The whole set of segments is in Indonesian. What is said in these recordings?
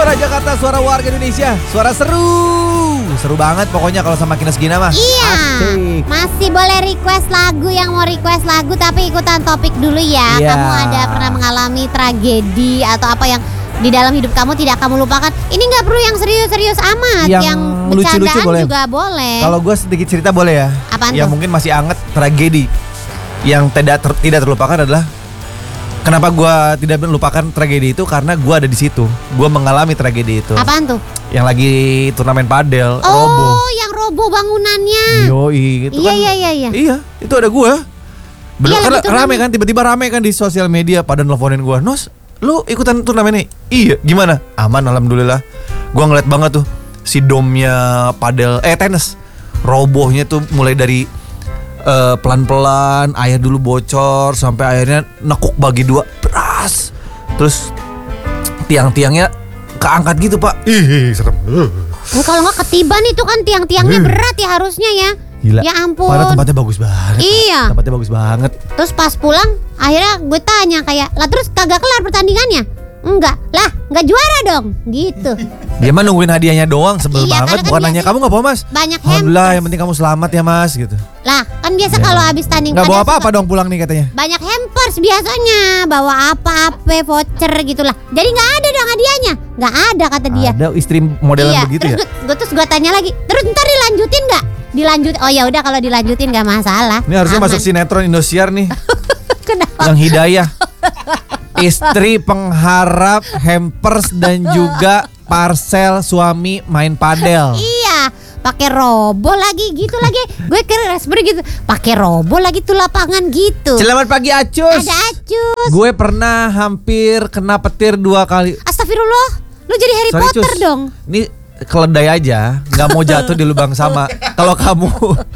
Suara Jakarta, suara warga Indonesia, suara seru. Seru banget pokoknya kalau sama Kines Gina mah. Iya. Asik. Masih boleh request lagu, yang mau request lagu tapi ikutan topik dulu ya. Iya. Kamu ada pernah mengalami tragedi atau apa yang di dalam hidup kamu tidak kamu lupakan? Ini nggak perlu yang serius-serius amat, yang lucu-lucu bercandaan boleh. juga boleh. Kalau gue sedikit cerita boleh ya. Apaan yang tuh? mungkin masih anget tragedi. Yang tidak terlupakan adalah kenapa gue tidak melupakan tragedi itu, karena gue ada di situ. Gue mengalami tragedi itu. Apaan tuh? Yang lagi turnamen padel, Oh, roboh. yang roboh bangunannya. Yoi, gitu kan. Iya. Iya, itu ada gue. Belum Iya, kan lagi rame kan, tiba-tiba rame kan di sosial media pada nelfonin gue. Nos, lu ikutan turnamen ini? Iya, gimana? Aman, alhamdulillah. Gue ngeliat banget tuh si domnya padel, tenis. Robohnya tuh mulai dari pelan-pelan, air dulu bocor sampai airnya nekuk bagi dua, beras. Terus tiang-tiangnya keangkat gitu, Pak. Ih, serem. Kalau nggak ketiban itu kan tiang-tiangnya berat ya harusnya ya. Gila. Ya ampun. Padahal tempatnya bagus banget. Iya. Tempatnya bagus banget. Terus pas pulang akhirnya gue tanya kayak, lah terus kagak kelar pertandingannya? Enggak, lah nggak juara dong gitu. Dia mah nungguin hadiahnya doang, sebel Iya, banget. karena kan Bukan nanya biasanya kamu nggak apa mas? banyak Alhamdulillah, hampers. yang penting kamu selamat ya mas gitu. Lah kan biasa kalau habis tanding Nggak bawa padel apa-apa suka dong pulang nih katanya. banyak hampers biasanya, bawa apa-apa voucher gitulah. Jadi nggak ada dong hadiahnya, nggak ada kata dia. Ada istri modelan Iya, begitu terus ya. terus gue tanya lagi, terus ntar dilanjutin nggak? Dilanjut, oh ya udah kalau dilanjutin nggak masalah. Ini harusnya Aman. masuk sinetron Indosiar nih. Kenapa? Yang Hidayah. Istri pengharap hampers dan juga parcel suami main padel. Iya, pakai robo lagi gitu lagi. Gue kira sebenarnya gitu. Pakai robo lagi tuh lapangan gitu. Selamat pagi Acus. Ada Acus. Gue pernah hampir kena petir 2 kali. Astagfirullah. Lu jadi Harry Sorry, Potter Cus. dong. Ini keledai aja, nggak mau jatuh di lubang sama. Kalau kamu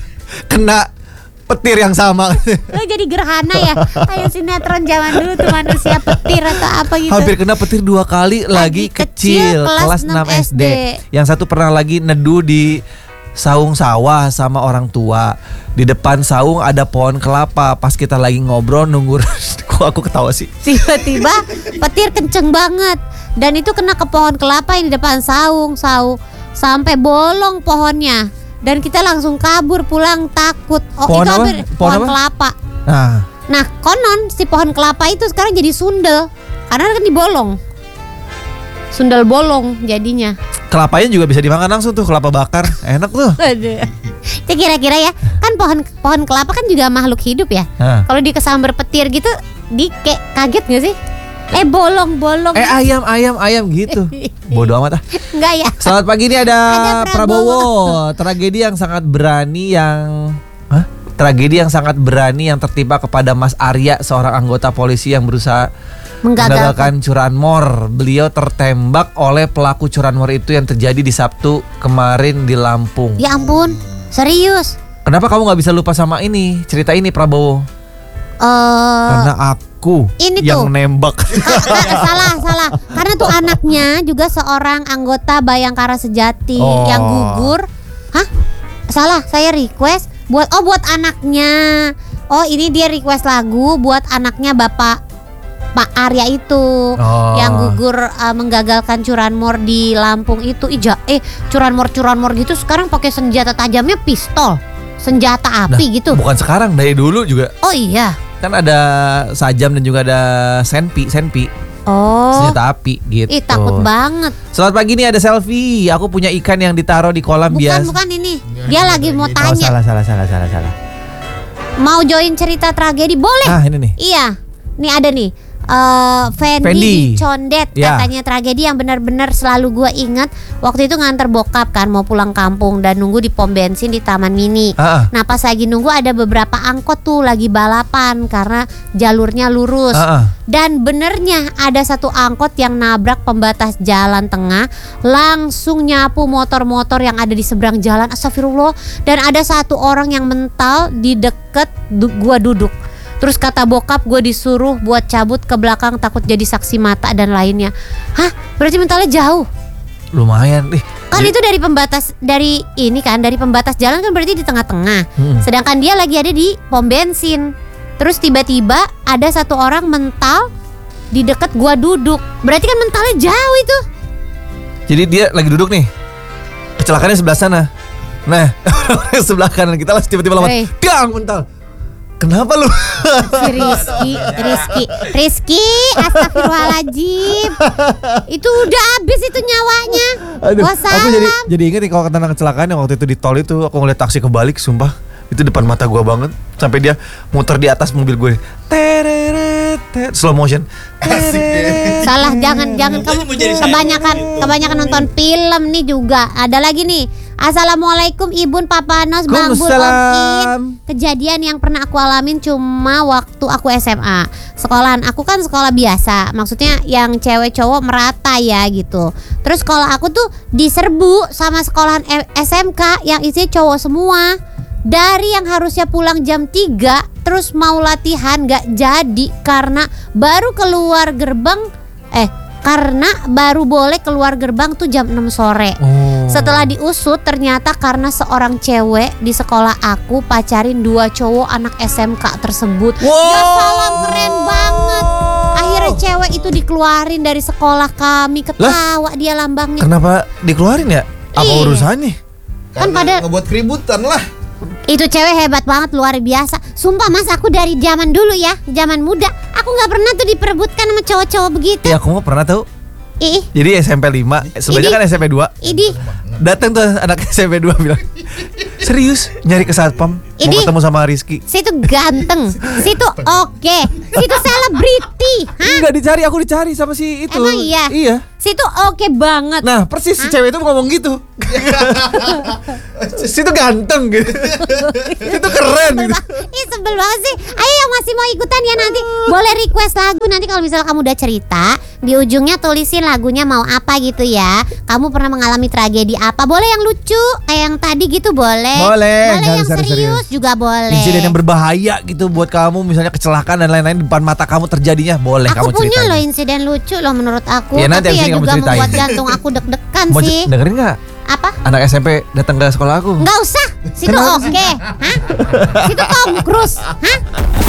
kena petir yang sama. Lu jadi gerhana ya. Kayak sinetron zaman dulu tuh, manusia petir atau apa gitu. Hampir kena petir 2 kali lagi kecil, kelas 6 SD. Yang satu pernah lagi neduh di saung sawah sama orang tua. Di depan saung ada pohon kelapa. Pas kita lagi ngobrol nunggu kok aku ketawa sih. Tiba-tiba petir kenceng banget. Dan itu kena ke pohon kelapa yang di depan saung sampai bolong pohonnya. Dan kita langsung kabur pulang takut. Oh, Pohon itu apa? hampir Pohon pohon apa? kelapa. Nah, Nah, konon si pohon kelapa itu sekarang jadi sundel karena kan dibolong. Sundel bolong jadinya. kelapanya juga bisa dimakan langsung tuh, kelapa bakar. Enak tuh. Aduh. Itu kira-kira ya, kan pohon kelapa kan juga makhluk hidup ya. Nah. Kalau dikesambar petir gitu, kayak kaget gak sih? Bolong-bolong. Ayam gitu. Bodoh amat ah. Enggak ya? Selamat pagi, ini ada Ada Prabowo. Tragedi yang sangat berani yang tertimpa kepada Mas Arya, seorang anggota polisi yang berusaha menggagalkan curanmor. Beliau tertembak oleh pelaku curanmor itu yang terjadi di Sabtu kemarin di Lampung. Ya ampun, serius. Kenapa kamu nggak bisa lupa sama ini cerita ini, Prabowo? Karena aku ini yang tuh. nembak. Salah. Karena tuh anaknya juga seorang anggota Bayangkara Sejati yang gugur. Hah? Salah, saya request buat anaknya. Oh, ini dia request lagu buat anaknya Bapak Pak Arya itu yang gugur menggagalkan curanmor di Lampung itu. Curanmor gitu sekarang pakai senjata tajamnya pistol, senjata api gitu. Bukan sekarang, dari dulu juga. Oh iya. Kan ada sajam dan juga ada senpi. Oh. Senjata api gitu. Takut banget. Selamat pagi, nih ada selfie. Aku punya ikan yang ditaruh di kolam biasa. Bukan ini. Dia lagi mau tanya. Salah. Mau join cerita tragedi boleh? Ah, ini nih. Iya. Nih ada nih. Fendi Fendi. di Condet Ya. katanya tragedi yang benar-benar selalu gue ingat. Waktu itu nganter bokap kan mau pulang kampung dan nunggu di pom bensin di Taman Mini. Nah pas lagi nunggu ada beberapa angkot tuh lagi balapan karena jalurnya lurus. Dan benernya ada satu angkot yang nabrak pembatas jalan tengah, langsung nyapu motor-motor yang ada di seberang jalan. Astagfirullah. Dan ada satu orang yang mental di deket gua duduk. Terus kata bokap gue disuruh buat cabut ke belakang takut jadi saksi mata dan lainnya. Hah? Berarti mentalnya jauh? Lumayan nih. Kan itu dari pembatas jalan kan berarti di tengah-tengah. Sedangkan dia lagi ada di pom bensin. Terus tiba-tiba ada satu orang mental di deket gua duduk. Berarti kan mentalnya jauh itu. Jadi dia lagi duduk nih, kecelakaannya sebelah sana. Nah, sebelah kanan kita lah tiba-tiba lewat, dang mental. Kenapa lu? Si Rizky, astagfirullahaladzim. Itu udah habis itu nyawanya. Aduh, Wassalam. aku jadi inget nih kalau tentang kecelakaan yang waktu itu di tol itu, aku ngeliat taksi kebalik, sumpah. Itu depan mata gua banget, sampai dia muter di atas mobil gue. Slow motion. Salah, jangan kamu kebanyakan nonton film nih juga. Ada lagi nih. Assalamualaikum Ibun, Papa Nos, Bang Bul, Om In. Kejadian yang pernah aku alamin cuma waktu aku SMA. Sekolahan aku kan sekolah biasa, maksudnya yang cewek cowok merata ya gitu. Terus sekolah aku tuh diserbu sama sekolahan SMK yang isinya cowok semua. Dari yang harusnya pulang jam 3 terus mau latihan gak jadi karena baru keluar gerbang karena baru boleh keluar gerbang tuh jam 6 sore. Setelah diusut ternyata karena seorang cewek di sekolah aku pacarin 2 cowok anak SMK tersebut. Ya salam, keren banget. Akhirnya cewek itu dikeluarin dari sekolah kami. Ketawa dia lambangnya. Kenapa dikeluarin ya? Apa urusannya? Kan pada ngebuat keributan lah. Itu cewek hebat banget, luar biasa. Sumpah Mas, aku dari zaman dulu ya, zaman muda, aku gak pernah tuh diperebutkan sama cowok-cowok begitu. Ya aku gak pernah tahu. Jadi SMP 5, sebenarnya kan SMP 2. Datang tuh anak SMP 2 bilang, serius nyari ke satpam, mau ketemu sama Rizky. Situ ganteng, situ oke, situ selebriti. Enggak dicari, aku dicari sama si itu. Emang iya? Iya. Situ oke banget. Nah persis si cewek itu ngomong gitu. Situ ganteng gitu. Situ keren gitu. Ih sebel banget sih. Ayo yang masih mau ikutan ya nanti boleh request lagu. Nanti kalau misalnya kamu udah cerita, di ujungnya tulisin lagunya mau apa gitu ya. Kamu pernah mengalami tragedi apa? Boleh yang lucu kayak yang tadi gitu boleh. Boleh yang serius juga boleh. Insiden yang berbahaya gitu buat kamu, misalnya kecelakaan dan lain-lain di depan mata kamu terjadinya, boleh kamu Aku ceritain. punya loh insiden lucu loh menurut aku. Ya, nanti tapi ya kamu juga ceritain. membuat jantung aku deg-degan Mau sih. dengerin nggak? Apa? Anak SMP datang ke sekolah aku. Nggak usah. Situ oke. Hah? Situ Tom Cruise. Hah?